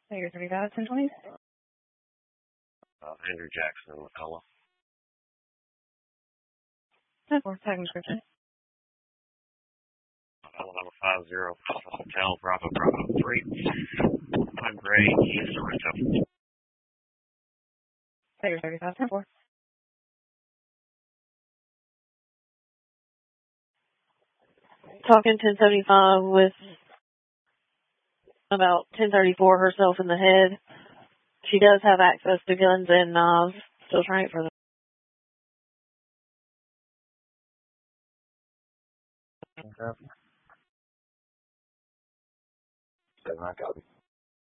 Figure 35, 1020. Andrew Jackson in McCullough. 10-4, tag description. Number 50, Hotel Bravo 3. I'm Gray, East Sorrento. Figure 35, 10-4. Talking 1075 with about 1034 herself in the head. She does have access to guns and knives. Still trying for them. Okay. 7, I copy.